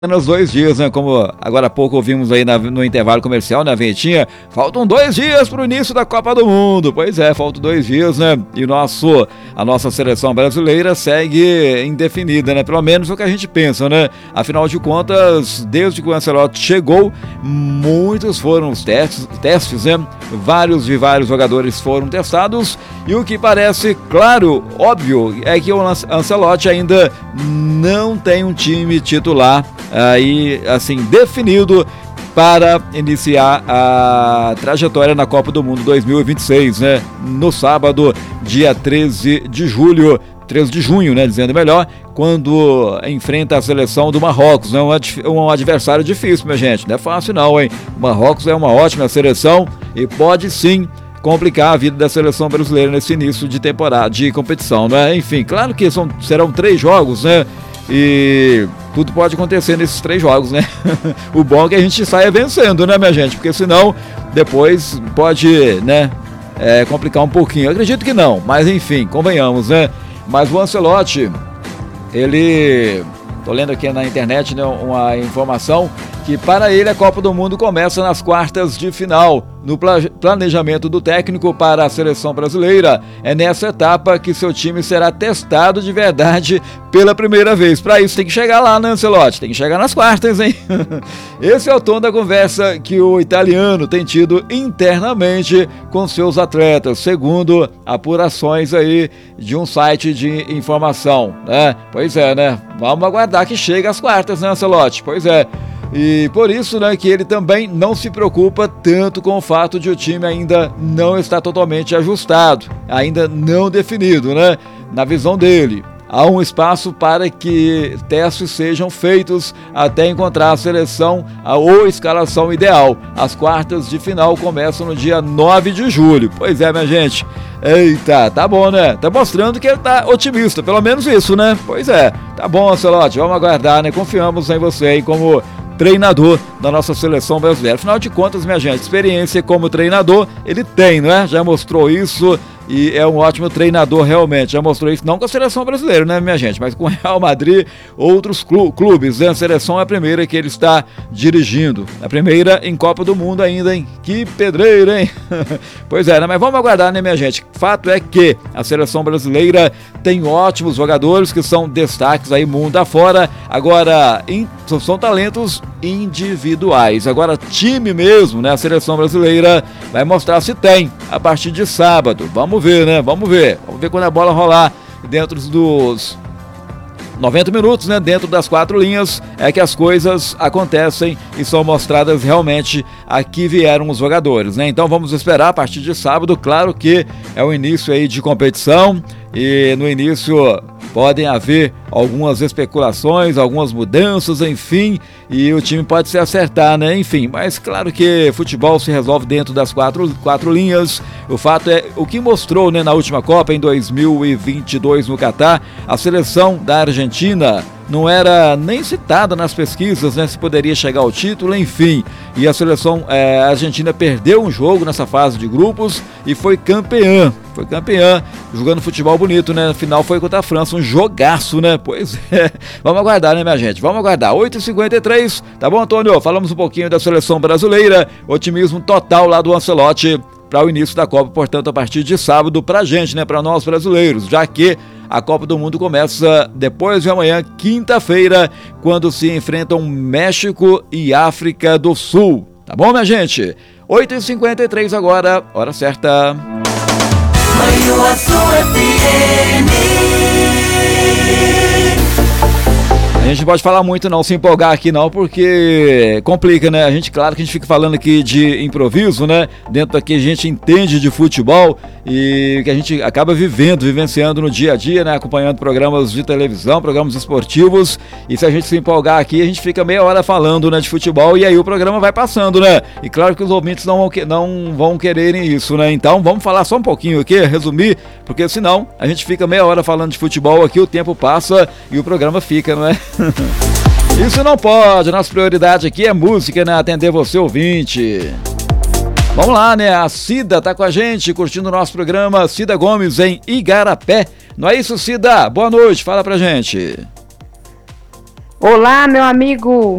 Apenas 2 dias, né? Como agora há pouco ouvimos aí no intervalo comercial, na vinhetinha, faltam 2 dias para o início da Copa do Mundo. Pois é, faltam 2 dias, né? E a nossa seleção brasileira segue indefinida, né? Pelo menos é o que a gente pensa, né? Afinal de contas, desde que o Ancelotti chegou, muitos foram os testes, né? Vários jogadores foram testados e o que parece claro, óbvio, é que o Ancelotti ainda não tem um time titular aí, assim, definido para iniciar a trajetória na Copa do Mundo 2026, né? No sábado, dia 13 de junho, né? Dizendo melhor, quando enfrenta a seleção do Marrocos, né? Um adversário difícil, minha gente, não é fácil não, hein? O Marrocos é uma ótima seleção e pode sim complicar a vida da seleção brasileira nesse início de temporada, de competição, né? Enfim, claro que serão 3 jogos, né? E tudo pode acontecer nesses 3 jogos, né? O bom é que a gente saia vencendo, né, minha gente? Porque senão depois pode, né, complicar um pouquinho. Eu acredito que não, mas enfim, convenhamos, né? Mas o Ancelotti, tô lendo aqui na internet, né, uma informação que para ele a Copa do Mundo começa nas quartas de final. No planejamento do técnico para a seleção brasileira, é nessa etapa que seu time será testado de verdade pela primeira vez. Para isso tem que chegar lá, né, Ancelotti? Tem que chegar nas quartas, hein? Esse é o tom da conversa que o italiano tem tido internamente com seus atletas, segundo apurações aí de um site de informação, né? Pois é, né? Vamos aguardar que chegue às quartas, né, Ancelotti? Pois é. E por isso, né, que ele também não se preocupa tanto com o fato de o time ainda não estar totalmente ajustado, ainda não definido, né, na visão dele. Há um espaço para que testes sejam feitos até encontrar a seleção ou escalação ideal. As quartas de final começam no dia 9 de julho. Pois é, minha gente. Eita, tá bom, né? Tá mostrando que ele tá otimista, pelo menos isso, né? Pois é, tá bom, Ancelotti, vamos aguardar, né? Confiamos em você aí como treinador da nossa seleção brasileira. Afinal de contas, minha gente, experiência como treinador ele tem, né? Já mostrou isso e é um ótimo treinador realmente. Já mostrou isso não com a seleção brasileira, né, minha gente? Mas com o Real Madrid, outros clubes, né? A seleção é a primeira que ele está dirigindo. A primeira em Copa do Mundo ainda, hein? Que pedreira, hein? Pois é, né? Mas vamos aguardar, né, minha gente? Fato é que a seleção brasileira tem ótimos jogadores que são destaques aí mundo afora. Agora, são talentos individuais. Agora, time mesmo, né? A seleção brasileira vai mostrar se tem a partir de sábado. Vamos ver, né? Vamos ver quando a bola rolar dentro dos 90 minutos, né? Dentro das 4 linhas é que as coisas acontecem e são mostradas realmente a que vieram os jogadores, né? Então vamos esperar a partir de sábado. Claro que é o início aí de competição e no início podem haver algumas especulações, algumas mudanças, enfim, e o time pode se acertar, né? Enfim, mas claro que futebol se resolve dentro das quatro linhas. O fato é, o que mostrou, né, na última Copa, em 2022 no Catar, a seleção da Argentina não era nem citada nas pesquisas, né, se poderia chegar ao título, enfim. E a seleção argentina perdeu um jogo nessa fase de grupos e foi campeã, jogando futebol bonito, né? No final foi contra a França, um jogaço, né? Pois é, vamos aguardar, né, minha gente? Vamos aguardar, 8h53, tá bom, Antônio? Falamos um pouquinho da seleção brasileira, otimismo total lá do Ancelotti para o início da Copa, portanto, a partir de sábado pra gente, né, para nós brasileiros, já que a Copa do Mundo começa depois de amanhã, quinta-feira, quando se enfrentam México e África do Sul. Tá bom, minha gente? 8h53 agora, hora certa. A gente não pode falar muito não, se empolgar aqui não, porque complica, né? Claro que a gente fica falando aqui de improviso, né? Dentro daqui a gente entende de futebol e que a gente acaba vivenciando no dia a dia, né? Acompanhando programas de televisão, programas esportivos, e se a gente se empolgar aqui, a gente fica meia hora falando, né, de futebol e aí o programa vai passando, né? E claro que os ouvintes não vão quererem isso, né? Então vamos falar só um pouquinho aqui, resumir, porque senão a gente fica meia hora falando de futebol aqui, o tempo passa e o programa fica, não é? Isso não pode, a nossa prioridade aqui é música, né? Atender você, ouvinte. Vamos lá, né? A Cida tá com a gente, curtindo o nosso programa. Cida Gomes, em Igarapé. Não é isso, Cida? Boa noite, fala pra gente. Olá, meu amigo